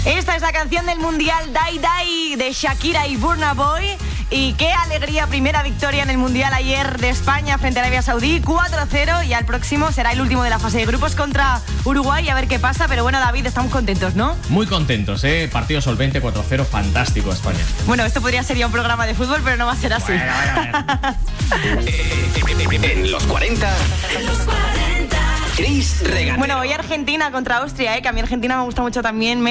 Esta es la canción del Mundial Die Die de Shakira y Burna Boy. Y qué alegría, primera victoria en el Mundial ayer de España frente a Arabia Saudí, 4-0, y al próximo será el último de la fase de grupos contra Uruguay, a ver qué pasa. Pero bueno, David, estamos contentos, ¿no? Muy contentos, partido solvente, 4-0, fantástico España. Bueno, esto podría ser ya un programa de fútbol, pero no va a ser así. En los 40... Chris Regalero. Bueno, hoy Argentina contra Austria, que a mí Argentina me gusta mucho también.